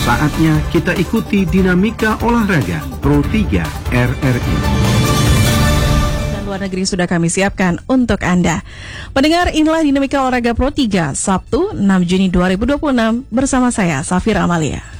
Saatnya kita ikuti dinamika olahraga Pro 3 RRI. Luar negeri sudah kami siapkan untuk Anda. Pendengar, inilah dinamika olahraga Pro 3 Sabtu 6 Juni 2026 bersama saya Safira Amalia.